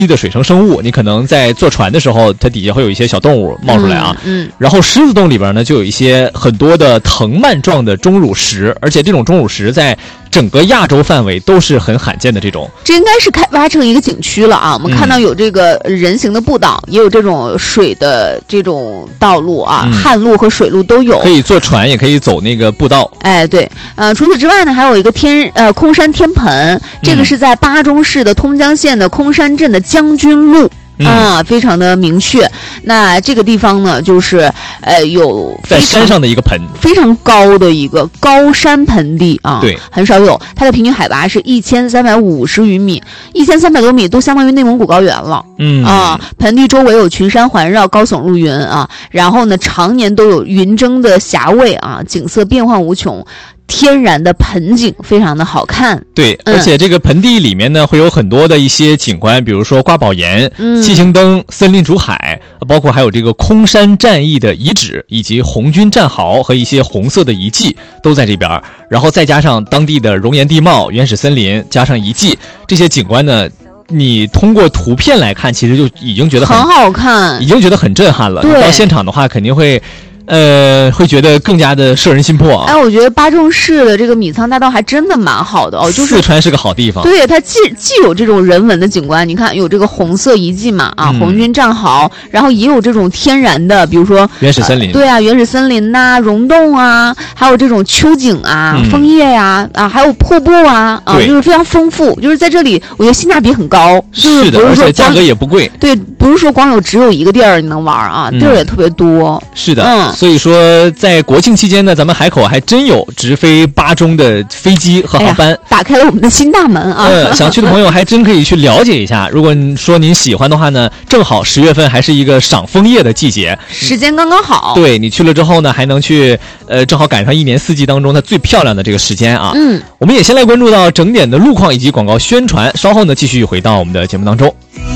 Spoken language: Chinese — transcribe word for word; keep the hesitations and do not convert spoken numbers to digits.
的水生生物，你可能在坐船的时候，它底下会有一些小动物冒出来啊。 嗯。嗯然后狮子洞里边呢，就有一些很多的藤蔓状的钟乳石，而且这种钟乳石在整个亚洲范围都是很罕见的这种。 这应该是开发成一个景区了啊！我们看到有这个人行的步道，嗯、也有这种水的这种道路啊，嗯、旱路和水路都有， 可以坐船，也可以走那个步道。 哎，对，呃，除此之外呢，还有一个天呃空山天盆，这个是在巴中市的通江县的空山镇的将军路。嗯、啊，非常的明确。那这个地方呢，就是呃有在山上的一个盆， 非常高的一个高山盆地啊， 对， 很少有。它的平均海拔是一千三百五十余米，一千三百多米都相当于内蒙古高原了。嗯啊，盆地周围有群山环绕，高耸入云啊，然后呢，常年都有云蒸的霞蔚啊，景色变幻无穷。天然的盆景非常的好看， 对，而且这个盆地里面呢，会有很多的一些景观，比如说瓜宝岩、嗯、七星灯、森林竹海，包括还有这个空山战役的遗址，以及红军战壕和一些红色的遗迹都在这边，然后再加上当地的熔岩地貌、原始森林，加上遗迹，这些景观呢，你通过图片来看，其实就已经觉得 很, 很好看， 已经觉得很震撼了。到现场的话，肯定会。呃，会觉得更加的摄人心魄啊！ 哎，我觉得巴中市的这个米仓大道还真的蛮好的哦，就是四川是个好地方。 对，它既既有这种人文的景观，你看有这个红色遗迹嘛啊，嗯、红军战壕，然后也有这种天然的，比如说原始森林、呃。对啊，原始森林呐、啊，溶洞啊，还有这种丘景啊、嗯、枫叶呀 啊, 啊，还有瀑布啊啊，就是非常丰富。就是在这里，我觉得性价比很高，就是的，而且价格也不贵。 对，不是说光有只有一个地儿你能玩啊，嗯、地儿也特别多。 是的，嗯。所以说，在国庆期间呢，咱们海口还真有直飞巴中的飞机和航班，哎、 打开了我们的新大门啊！ 嗯，想去的朋友还真可以去了解一下。如果你说您喜欢的话呢，正好十月份还是一个赏枫叶的季节， 时间刚刚好。 对，你去了之后呢，还能去呃，正好赶上一年四季当中它最漂亮的这个时间啊。嗯，我们也先来关注到整点的路况以及广告宣传，稍后呢继续回到我们的节目当中。